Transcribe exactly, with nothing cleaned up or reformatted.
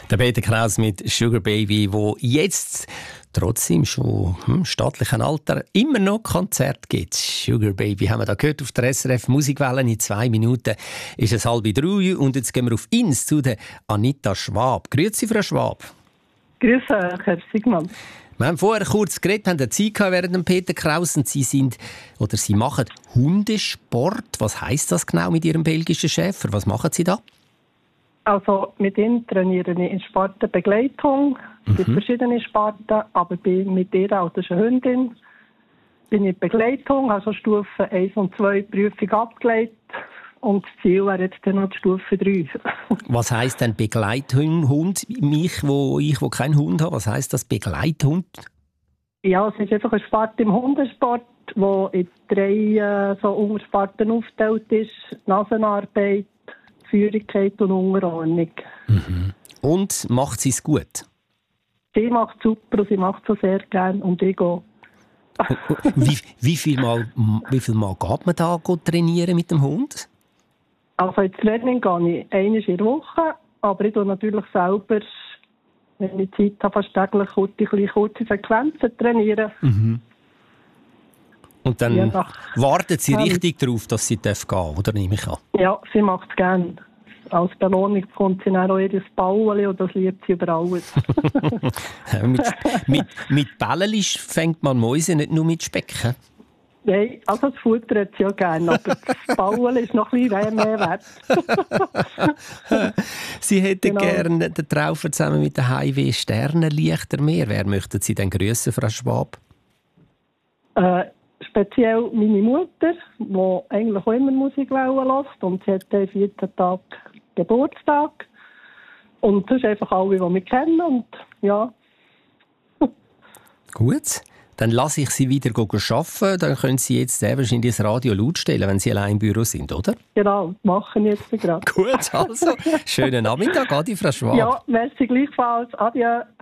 Der Peter Kraus mit Sugar Baby, wo jetzt trotzdem schon hm, staatlichen Alter immer noch Konzert gibt. Sugar Baby haben wir da gehört auf der S R F Musikwelle. In zwei Minuten ist es halb drei und jetzt gehen wir auf Ins zu der Anita Schwab. Grüezi, Frau Schwab. Grüezi, Herr Sigmann. Wir haben vorher kurz geredet, haben eine Zeit gehabt während dem Peter Kraus und Sie sind oder Sie machen Hundesport. Was heisst das genau mit Ihrem belgischen Schäfer? Was machen Sie da? Also mit ihm trainiere ich in Spartenbegleitung. Es gibt Mhm. verschiedene Sparten, aber bin mit ihr, also das ist eine Hündin, bin ich in Begleitung, also Stufe eins und zwei Prüfung abgelegt. Und das Ziel wäre jetzt dann noch die Stufe drei. Was heisst denn Begleithund? Mich, wo ich wo keinen Hund habe, was heisst das Begleithund? Ja, es ist einfach eine Sparte im Hundesport, die in drei äh, so Untersparten aufgeteilt ist. Nasenarbeit, Führigkeit und Unterordnung. Mhm. Und macht sie es gut? Sie macht es super und sie macht es so sehr gerne und ich auch. wie, wie, viel Mal, wie viel Mal geht man da trainieren mit dem Hund? Also ins Training gehe ich einmal in der Woche, aber ich tue natürlich selber, wenn ich Zeit habe, fast täglich kurze, kurze Sequenzen trainieren. Mhm. Und dann Ja, nach- wartet sie ähm, richtig darauf, dass sie gehen darf, oder nehme ich an? Ja, sie macht es gerne. Als Belohnung bekommt sie dann auch ihr Bauen und das liebt sie über alles. mit, mit, mit Bällen fängt man Mäuse nicht nur mit Speck. He? Nein, also das Futter hat sie ja gerne, aber das Bauen ist noch ein bisschen mehr wert. Sie hätten Genau. gerne den Traufer zusammen mit der Highway Sternenlichter mehr. Wer möchten Sie denn grüssen, Frau Schwab? Äh, speziell meine Mutter, die eigentlich auch immer Musik hört und sie hat am vierten Tag Geburtstag. Und das ist einfach alle, die mich kennen. Und ja, Gut, dann lasse ich Sie wieder arbeiten. Dann können Sie jetzt sehr wahrscheinlich das Radio laut stellen, wenn Sie allein im Büro sind, oder? genau, machen jetzt gerade. Gut, also, schönen Nachmittag, Adi, Frau Schwab. Ja, merci gleichfalls. Adieu.